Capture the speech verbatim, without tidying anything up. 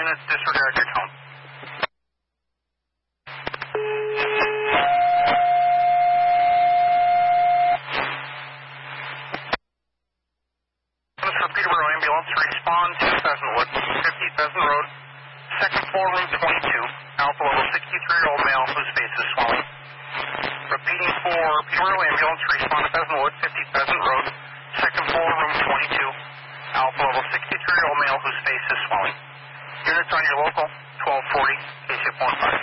units, disregard your tone. This is Peterborough Ambulance. Respond to Pheasantwood, fifty Pheasant Road, second floor, room twenty-two. Alpha level sixty-three-year-old male whose face is swelling. Repeating for Peterborough Ambulance. Respond to Pheasantwood, fifty Pheasant Road, second floor, room twenty-two. Alpha level sixty-three-year-old male whose face is swelling. Units on your local, twelve forty, K C F one five.